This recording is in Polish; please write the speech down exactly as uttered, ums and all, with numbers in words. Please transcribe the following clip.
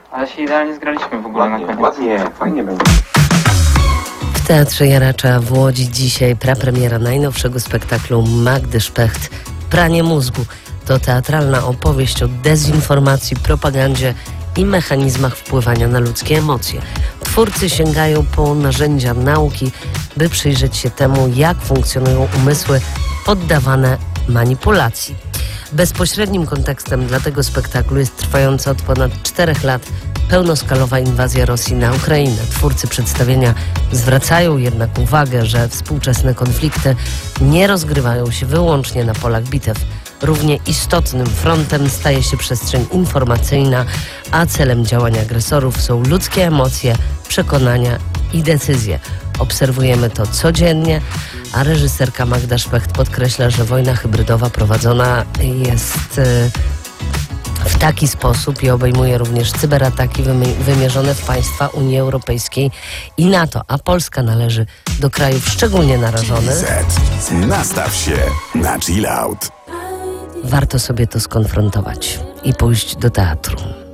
Ale się idealnie zgraliśmy w ogóle na Ładnie, koniec. ładnie, fajnie będzie. W Teatrze Jaracza w Łodzi dzisiaj prapremiera najnowszego spektaklu Magdy Specht Pranie mózgu. To teatralna opowieść o dezinformacji, propagandzie i mechanizmach wpływania na ludzkie emocje. Twórcy sięgają po narzędzia nauki, by przyjrzeć się temu, jak funkcjonują umysły poddawane manipulacji. Bezpośrednim kontekstem dla tego spektaklu jest trwająca od ponad czterech lat pełnoskalowa inwazja Rosji na Ukrainę. Twórcy przedstawienia zwracają jednak uwagę, że współczesne konflikty nie rozgrywają się wyłącznie na polach bitew. Równie istotnym frontem staje się przestrzeń informacyjna, a celem działań agresorów są ludzkie emocje, przekonania i decyzje. Obserwujemy to codziennie, a reżyserka Magda Specht podkreśla, że wojna hybrydowa prowadzona jest w taki sposób i obejmuje również cyberataki wymierzone w państwa Unii Europejskiej i NATO, a Polska należy do krajów szczególnie narażonych. Z. Nastaw się na chill out. Warto sobie to skonfrontować i pójść do teatru.